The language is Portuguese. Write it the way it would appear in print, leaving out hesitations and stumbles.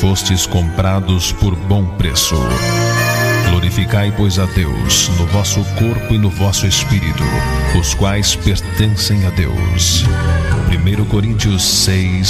fostes comprados por bom preço. Glorificai, pois, a Deus no vosso corpo e no vosso espírito, os quais pertencem a Deus. 1 Coríntios 6,